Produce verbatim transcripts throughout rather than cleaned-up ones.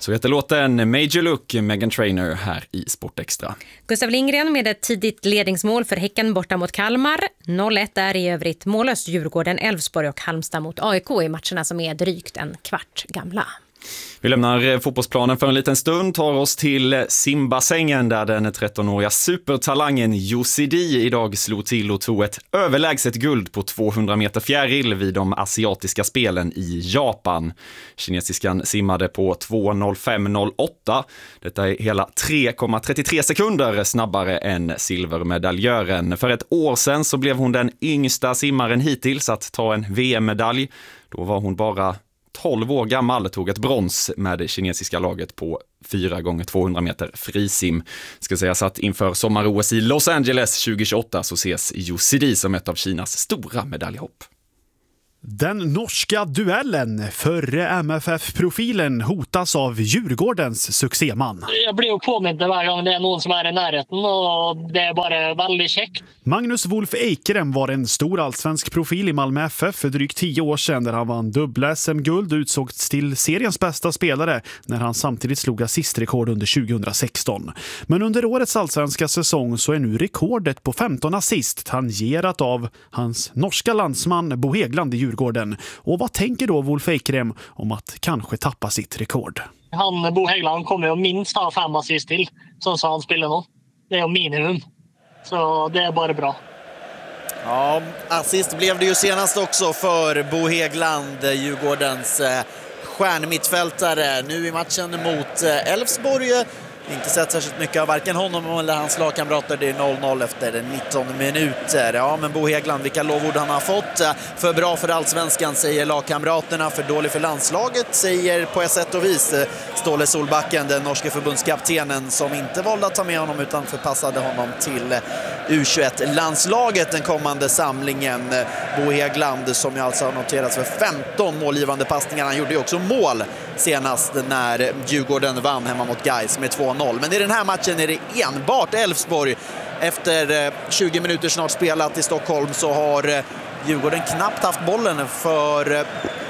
Så heter låten Major Look, Meghan Trainor här i Sportextra. Gustav Lindgren med ett tidigt ledningsmål för Häcken borta mot Kalmar. noll ett är i övrigt mållöst Djurgården, Elfsborg och Halmstad mot A I K i matcherna som är drygt en kvart gamla. Vi lämnar fotbollsplanen för en liten stund, tar oss till simbassängen där den trettonåriga supertalangen Yosidi idag slog till och tog ett överlägset guld på tvåhundra meter fjäril vid de asiatiska spelen i Japan. Kinesiskan simmade på två noll fem noll åtta. Detta är hela tre komma trettiotre sekunder snabbare än silvermedaljören. För ett år sedan så blev hon den yngsta simmaren hittills att ta en V M-medalj. Då var hon bara tolv år gammal, tog ett brons med det kinesiska laget på fyra gånger tvåhundra meter frisim. Ska säga så att inför sommar-O S i Los Angeles tjugohundratjugoåtta så ses Yosidi som ett av Kinas stora medaljhopp. Den norska duellen. Förre M F F-profilen hotas av Djurgårdens succéman. Jag blir ju påmind varje gång det är någon som är i närheten och det är bara väldigt käckt. Magnus Wolf Eikrem var en stor allsvensk profil i Malmö F F för drygt tio år sedan där han vann dubbla S M-guld och utsågs till seriens bästa spelare när han samtidigt slog assistrekord under tjugohundrasexton. Men under årets allsvenska säsong så är nu rekordet på femton assist tangerat av hans norska landsman Bo Hägglund i Djurgården. Och vad tänker då Wolf Eikrem om att kanske tappa sitt rekord? Han, Bo Hägglund, kommer ju minst ha fem assist till, som sa han spelar nu. Det är ju minimum. Så det är bara bra. Ja, assist blev det ju senast också för Bo Hägglund, Djurgårdens eh, stjärnmittfältare. Nu i matchen mot eh, Elfsborg. Inte sett särskilt mycket av varken honom eller hans lagkamrater. Det är noll noll efter nitton minuter. Ja, men Bo Hägglund, vilka lovord han har fått. För bra för allsvenskan, säger lagkamraterna. För dålig för landslaget, säger på ett sätt och vis Ståle Solbacken, den norske förbundskaptenen, som inte valde att ta med honom utan förpassade honom till U tjugoett-landslaget den kommande samlingen. Bo Hägglund, som ju alltså har noterats för femton målgivande passningar. Han gjorde ju också mål senast när Djurgården vann hemma mot Gais med två noll. Men i den här matchen är det enbart Elfsborg. Efter tjugo minuter snart spelat i Stockholm så har Djurgården knappt haft bollen, för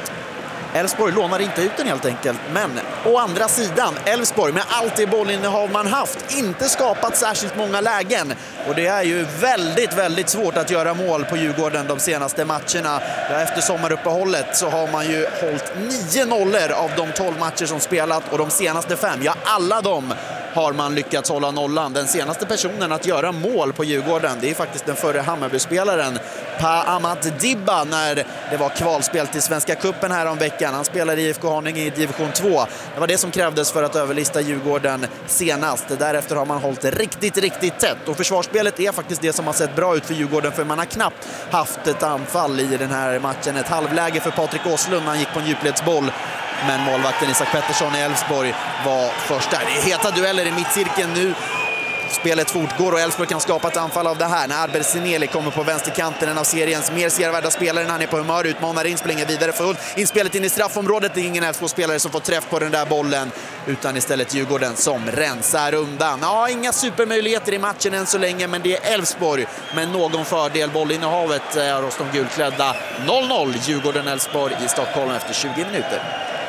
Elfsborg lånar inte ut den helt enkelt. Men å andra sidan, Elfsborg med allt det bollinnehav man haft inte skapat särskilt många lägen. Och det är ju väldigt, väldigt svårt att göra mål på Djurgården de senaste matcherna. Efter sommaruppehållet så har man ju hållit nio nollor av de tolv matcher som spelat. Och de senaste fem, ja alla de har man lyckats hålla nollan. Den senaste personen att göra mål på Djurgården, det är faktiskt den förre Hammarby-spelaren Pa Amat Dibba, när det var kvalspel till Svenska Cupen här om veckan. Han spelar i I F K Haninge i division två. Det var det som krävdes för att överlista Djurgården senast. Därefter har man hållit riktigt, riktigt tätt. Och försvarsspelet är faktiskt det som har sett bra ut för Djurgården, för man har knappt haft ett anfall i den här matchen. Ett halvläge för Patrik Åslund, han gick på en djupledsboll. Men målvakten Isak Pettersson i Elfsborg var först där. Det är heta dueller i mittcirkeln nu. Spelet fortgår och Elfsborg kan skapa ett anfall av det här när Arber Sineli kommer på vänsterkanten, en av seriens mer sevärda spelare. När han är på humör, utmanar in, springer vidare fullt. Inspelet in i straffområdet, det är ingen Elfsborg-spelare som får träff på den där bollen, utan istället Djurgården som rensar undan. Ja, inga supermöjligheter i matchen än så länge, men det är Elfsborg med någon fördel. Bollinnehavet är hos de gulklädda. noll noll Djurgården-Elfsborg i Stockholm efter tjugo minuter.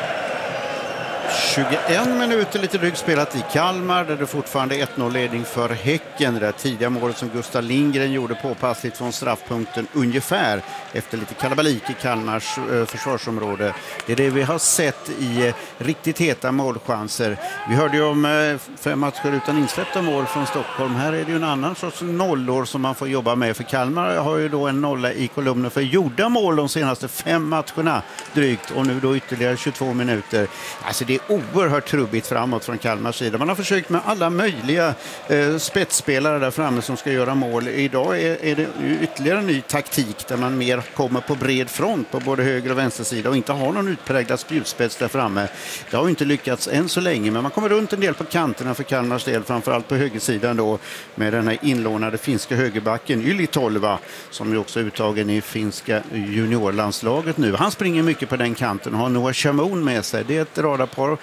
tjugoen minuter lite drygt spelat i Kalmar, där det fortfarande är ett noll-ledning för Häcken. Det där tidiga målet som Gustav Lindgren gjorde påpassligt från straffpunkten ungefär efter lite kalabalik i Kalmars eh, försvarsområde. Det är det vi har sett i eh, riktigt heta målchanser. Vi hörde ju om eh, fem matcher utan insläppta mål från Stockholm. Här är det ju en annan sorts nollor som man får jobba med, för Kalmar har ju då en nolla i kolumnen för gjorda mål de senaste fem matcherna drygt, och nu då ytterligare tjugotvå minuter. Alltså det är oerhört trubbigt framåt från Kalmars sida. Man har försökt med alla möjliga eh, spetsspelare där framme som ska göra mål. Idag är, är det ytterligare en ny taktik där man mer kommer på bred front på både höger och vänster sida och inte har någon utpräglad spjutspets där framme. Det har ju inte lyckats än så länge, men man kommer runt en del på kanterna för Kalmars del, framförallt på högersidan då, med den här inlånade finska högerbacken Yli Tolva, som ju också är uttagen i finska juniorlandslaget nu. Han springer mycket på den kanten och har Noah Chamoun med sig. Det är ett radarpar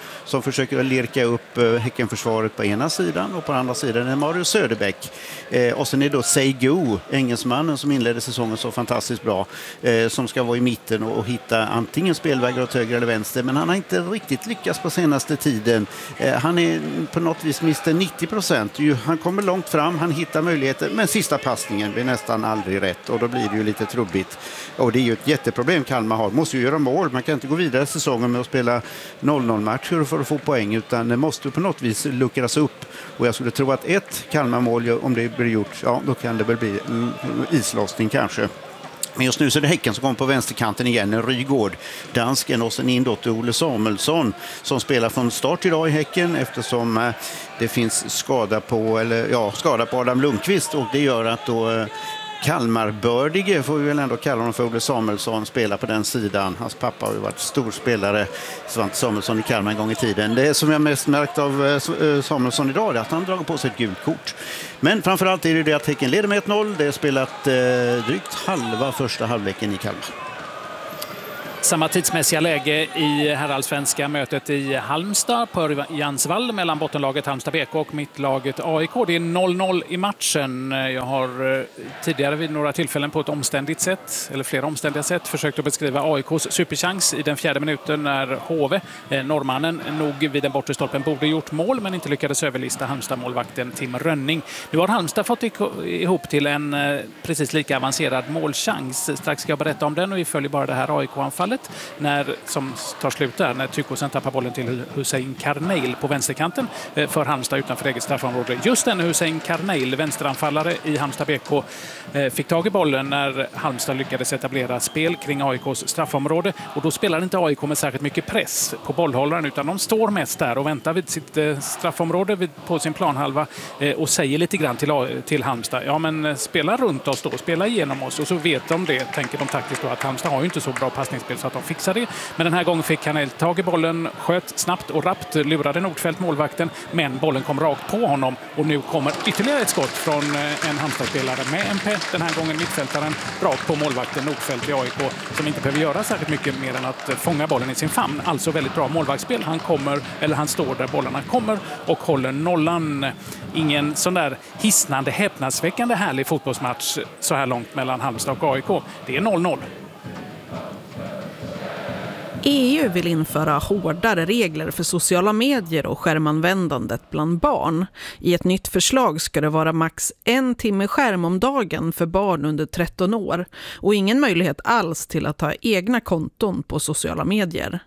som försöker lirka upp eh, Häckenförsvaret på ena sidan och på andra sidan är Mario Söderbäck. Eh, och sen är då Seigo, engelsmannen som inledde säsongen så fantastiskt bra, eh, som ska vara i mitten och, och hitta antingen spelvägar åt höger eller vänster, men han har inte riktigt lyckats på senaste tiden. Eh, han är på något vis mister nittio procent. Han kommer långt fram, han hittar möjligheter, men sista passningen blir nästan aldrig rätt och då blir det ju lite trubbigt. Och det är ju ett jätteproblem Kalmar har. Måste ju göra mål. Man kan inte gå vidare i säsongen med att spela noll noll-matcher för att få poäng, utan det måste på något vis luckras upp. Och jag skulle tro att ett Kalmar-mål, om det blir gjort, ja, då kan det väl bli islossning kanske. Men just nu så är det Häcken som kommer på vänsterkanten igen, Rygård, dansken, och sen in då till Ole Samuelsson som spelar från start idag i Häcken eftersom eh, det finns skada på, eller, ja, skada på Adam Lundqvist, och det gör att då eh, Kalmarbördige, får vi väl ändå kalla honom för, Ole Samuelsson, spelar på den sidan. Hans pappa har ju varit stor spelare, Svante Samuelsson, i Kalmar en gång i tiden. Det som jag mest märkt av Samuelsson idag är att han drar på sig ett gult kort. Men framförallt är det det att Häcken leder med ett noll. Det är spelat eh, drygt halva första halvleken i Kalmar. Samma tidsmässiga läge i herrallsvenska mötet i Halmstad på Jansvall mellan bottenlaget Halmstad B K och mittlaget A I K. Det är noll noll i matchen. Jag har tidigare vid några tillfällen på ett omständigt sätt, eller flera omständiga sätt, försökt att beskriva A I K:s superchans i den fjärde minuten när H V, norrmannen, nog vid den bortre stolpen borde gjort mål men inte lyckades överlista Halmstad-målvakten Tim Rönning. Nu har Halmstad fått ihop till en precis lika avancerad målchans. Strax ska jag berätta om den och vi följer bara det här A I K-anfallet. När, som tar slut där, när Tykosen tappar bollen till Hussein Karneil på vänsterkanten för Halmstad utanför eget straffområde. Just den Hussein Karneil, vänsteranfallare i Halmstad B K, fick tag i bollen när Halmstad lyckades etablera spel kring A I K:s straffområde, och då spelar inte A I K med särskilt mycket press på bollhållaren, utan de står mest där och väntar vid sitt straffområde på sin planhalva och säger lite grann till, till Halmstad, ja men spela runt oss då, spela igenom oss, och så vet de det, tänker de taktiskt då, att Halmstad har ju inte så bra passningsspel så att de fixar det. Men den här gången fick Karneil tag i bollen, sköt snabbt och rappt, lurade Nordfeldt målvakten, men bollen kom rakt på honom, och nu kommer ytterligare ett skott från en Halmstad-spelare med M P, den här gången mittfältaren, rakt på målvakten Nordfeldt i A I K, som inte behöver göra särskilt mycket mer än att fånga bollen i sin famn. Alltså väldigt bra målvaktsspel. Han kommer, eller han står där bollarna kommer och håller nollan. Ingen sån där hisnande, häpnadsväckande härlig fotbollsmatch så här långt mellan Halmstad och A I K. Det är noll noll. E U vill införa hårdare regler för sociala medier och skärmanvändandet bland barn. I ett nytt förslag ska det vara max en timme skärm om dagen för barn under tretton år och ingen möjlighet alls till att ha egna konton på sociala medier.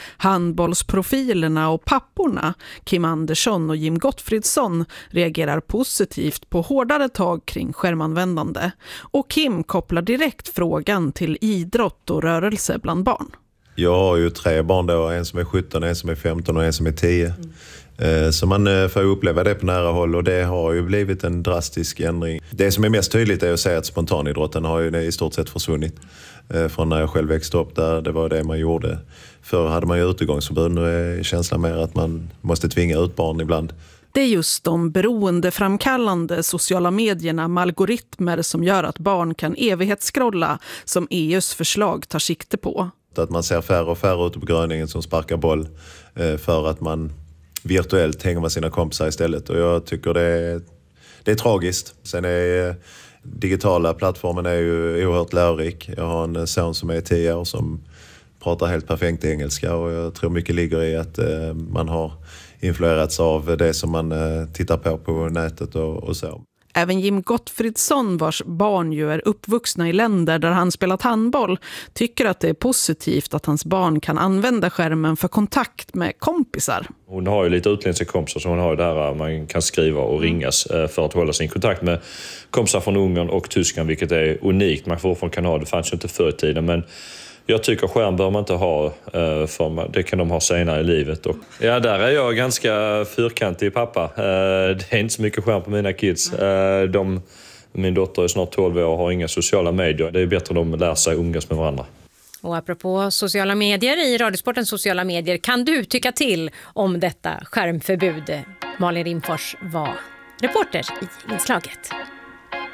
Handbollsprofilerna och papporna, Kim Andersson och Jim Gottfridsson, reagerar positivt på hårdare tag kring skärmanvändande. Och Kim kopplar direkt frågan till idrott och rörelse bland barn. Jag har ju tre barn då, en som är sjutton, en som är femton och en som är tio. Mm. Så man får uppleva det på nära håll, och det har ju blivit en drastisk ändring. Det som är mest tydligt är att säga att spontanidrotten har ju i stort sett försvunnit. Från när jag själv växte upp där, det var det man gjorde. Förr hade man ju utegångsförbud, nu är känslan mer att man måste tvinga ut barn ibland. Det är just de beroendeframkallande sociala medierna med algoritmer som gör att barn kan evighetsskrolla som E U:s förslag tar sikte på. Att man ser färre och färre ute på gröningen som sparkar boll för att man virtuellt hänger med sina kompisar istället. Och jag tycker det är, det är tragiskt. Sen är digitala plattformen är ju oerhört lärorik. Jag har en son som är tio år som pratar helt perfekt engelska, och jag tror mycket ligger i att man har influerats av det som man tittar på på nätet och, och så. Även Jim Gottfridsson, vars barn ju är uppvuxna i länder där han spelat handboll, tycker att det är positivt att hans barn kan använda skärmen för kontakt med kompisar. Hon har ju lite utländska kompisar, så hon har ju det här man kan skriva och ringas för att hålla sin kontakt med kompisar från Ungern och Tyskland, vilket är unikt. Man får från Kanada, det fanns ju inte förr i tiden, men jag tycker skärm bör man inte ha, för det kan de ha senare i livet. Och ja, där är jag ganska fyrkantig pappa. Det är inte så mycket skärm på mina kids. De, min dotter är snart tolv år och har inga sociala medier. Det är bättre att de lär sig umgås med varandra. Och apropå sociala medier, i Radiosportens sociala medier kan du tycka till om detta skärmförbud. Malin Rimfors var reporter i inslaget.